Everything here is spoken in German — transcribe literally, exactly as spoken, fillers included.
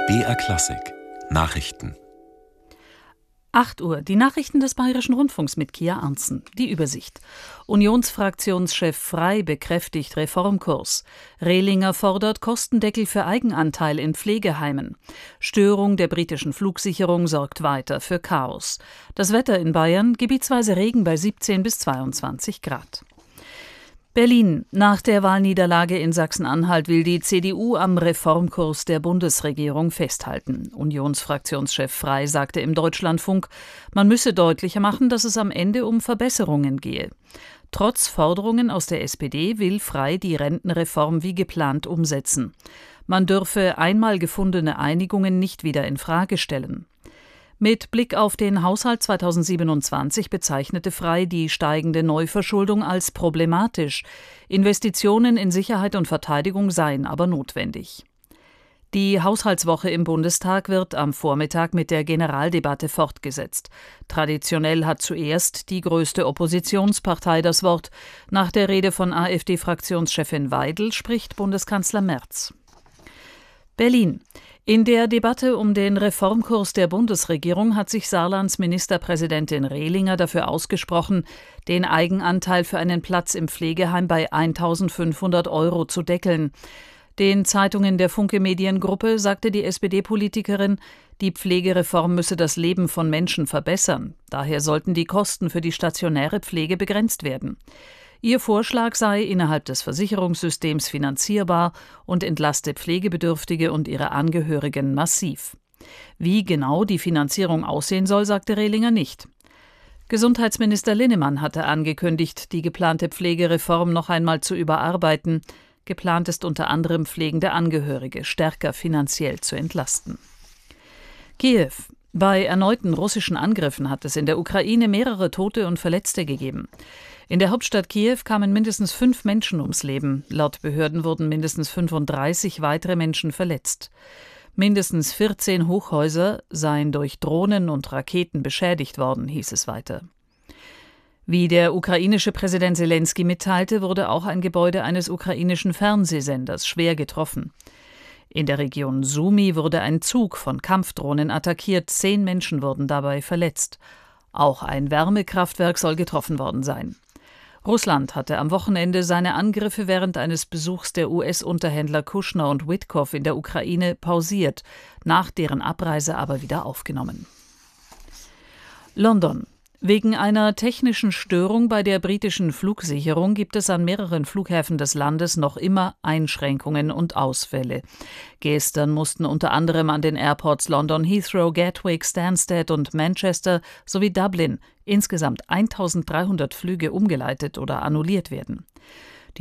B R Klassik Nachrichten. acht Uhr, die Nachrichten des Bayerischen Rundfunks mit Kia Arntzen. Die Übersicht. Unionsfraktionschef Frey bekräftigt Reformkurs. Rehlinger fordert Kostendeckel für Eigenanteil in Pflegeheimen. Störung der britischen Flugsicherung sorgt weiter für Chaos. Das Wetter in Bayern, gebietsweise Regen bei siebzehn bis zweiundzwanzig Grad. Berlin. Nach der Wahlniederlage in Sachsen-Anhalt will die C D U am Reformkurs der Bundesregierung festhalten. Unionsfraktionschef Frey sagte im Deutschlandfunk, man müsse deutlicher machen, dass es am Ende um Verbesserungen gehe. Trotz Forderungen aus der S P D will Frey die Rentenreform wie geplant umsetzen. Man dürfe einmal gefundene Einigungen nicht wieder in Frage stellen. Mit Blick auf den Haushalt zweitausendsiebenundzwanzig bezeichnete Frey die steigende Neuverschuldung als problematisch. Investitionen in Sicherheit und Verteidigung seien aber notwendig. Die Haushaltswoche im Bundestag wird am Vormittag mit der Generaldebatte fortgesetzt. Traditionell hat zuerst die größte Oppositionspartei das Wort. Nach der Rede von AfD-Fraktionschefin Weidel spricht Bundeskanzler Merz. Berlin. In der Debatte um den Reformkurs der Bundesregierung hat sich Saarlands Ministerpräsidentin Rehlinger dafür ausgesprochen, den Eigenanteil für einen Platz im Pflegeheim bei eintausendfünfhundert Euro zu deckeln. Den Zeitungen der Funke Mediengruppe sagte die S P D-Politikerin, die Pflegereform müsse das Leben von Menschen verbessern. Daher sollten die Kosten für die stationäre Pflege begrenzt werden. Ihr Vorschlag sei innerhalb des Versicherungssystems finanzierbar und entlaste Pflegebedürftige und ihre Angehörigen massiv. Wie genau die Finanzierung aussehen soll, sagte Rehlinger nicht. Gesundheitsminister Linnemann hatte angekündigt, die geplante Pflegereform noch einmal zu überarbeiten. Geplant ist unter anderem pflegende Angehörige stärker finanziell zu entlasten. Kiew. Bei erneuten russischen Angriffen hat es in der Ukraine mehrere Tote und Verletzte gegeben. In der Hauptstadt Kiew kamen mindestens fünf Menschen ums Leben. Laut Behörden wurden mindestens fünfunddreißig weitere Menschen verletzt. Mindestens vierzehn Hochhäuser seien durch Drohnen und Raketen beschädigt worden, hieß es weiter. Wie der ukrainische Präsident Selenskyj mitteilte, wurde auch ein Gebäude eines ukrainischen Fernsehsenders schwer getroffen. In der Region Sumy wurde ein Zug von Kampfdrohnen attackiert, zehn Menschen wurden dabei verletzt. Auch ein Wärmekraftwerk soll getroffen worden sein. Russland hatte am Wochenende seine Angriffe während eines Besuchs der U S-Unterhändler Kushner und Witkow in der Ukraine pausiert, nach deren Abreise aber wieder aufgenommen. London. Wegen einer technischen Störung bei der britischen Flugsicherung gibt es an mehreren Flughäfen des Landes noch immer Einschränkungen und Ausfälle. Gestern mussten unter anderem an den Airports London Heathrow, Gatwick, Stansted und Manchester sowie Dublin insgesamt eintausenddreihundert Flüge umgeleitet oder annulliert werden.